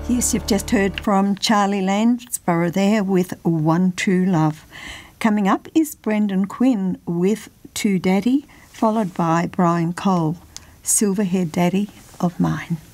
Yes, you've just heard from Charlie Lansborough there with One True Love. Coming up is Brendan Quinn with To Daddy, followed by Brian Cole, Silverhead Daddy of Mine.